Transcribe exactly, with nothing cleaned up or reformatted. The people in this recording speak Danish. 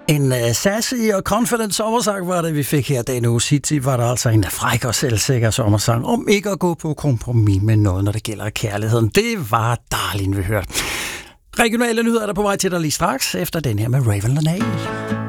En uh, sassy og confident sommersang var det, vi fik her. Dano City var der altså en fræk og selvsikker sommersang om ikke at gå på kompromis med noget, når det gælder kærligheden. Det var Darlene, vi hørte. Regionale nyheder er der på vej til dig lige straks, efter den her med Raven Lenae.